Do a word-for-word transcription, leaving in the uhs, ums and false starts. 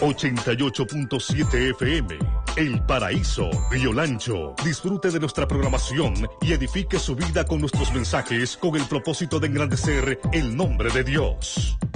ochenta y ocho punto siete F M, El Paraíso, Río Lancho. Disfrute de nuestra programación y edifique su vida con nuestros mensajes con el propósito de engrandecer el nombre de Dios.